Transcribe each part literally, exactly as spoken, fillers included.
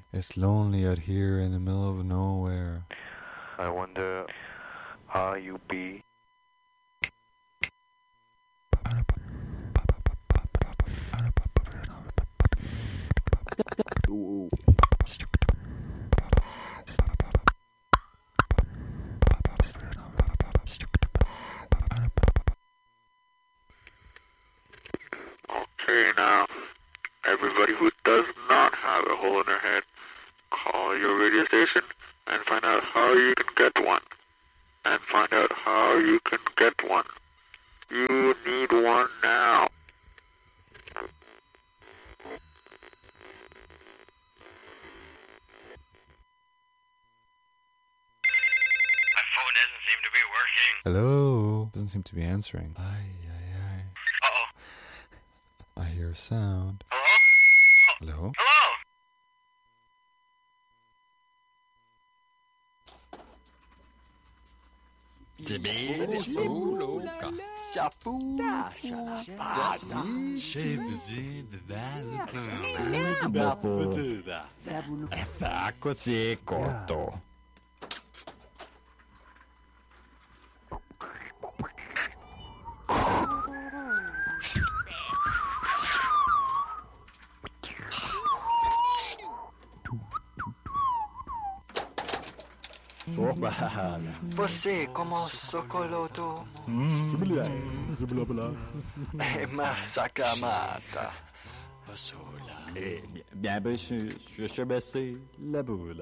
It's lonely out here in the middle of nowhere. I wonder how you be. Ooh. Okay, now, everybody who does not have a hole in their head, call your radio station and find out how you can get one. And find out how you can get one. You need one now. My phone doesn't seem to be working. Hello? Doesn't seem to be answering. Ay, ay, ay. Uh-oh. I hear a sound. Hello? Oh. Hello? Hello? Sta così corto. Você como socoloto è massacramata. Eh, bien, ben, je, je, je baisser la boule.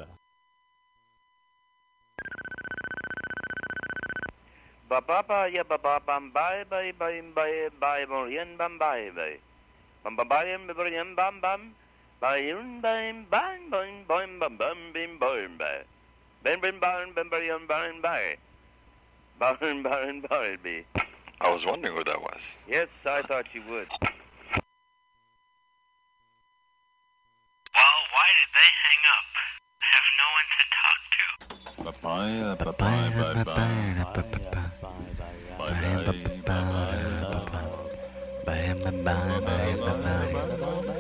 Ba ba ba ya ba ba bam bye bye bye bye bye borian bam bye bye bam bam bye borian bam bam bye un bam bam bam bam bam bam bim bam bye bam bam bam bam borian bam bye bam bam bam be. I was wondering what that was. Yes, I thought you would. Well, why did they hang up? I have no one to talk to. Papaya, papaya, papaya, papaya. Ba-dum-ba-ba-da-ba-ba. Ba-dum-ba-ba-ba-ba-ba-ba.